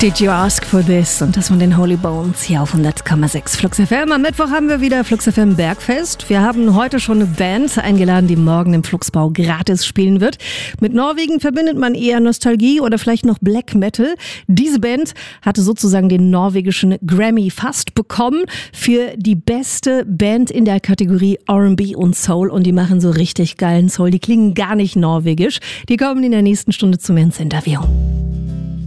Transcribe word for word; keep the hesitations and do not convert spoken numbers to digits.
Did you ask for this? Und das von den Holy Bones hier auf hundert Komma sechs Flux F M. Am Mittwoch haben wir wieder Flux F M Bergfest. Wir haben heute schon eine Band eingeladen, die morgen im Fluxbau gratis spielen wird. Mit Norwegen verbindet man eher Nostalgie oder vielleicht noch Black Metal. Diese Band hatte sozusagen den norwegischen Grammy fast bekommen für die beste Band in der Kategorie R and B und Soul. Und die machen so richtig geilen Soul. Die klingen gar nicht norwegisch. Die kommen in der nächsten Stunde zu mir ins Interview.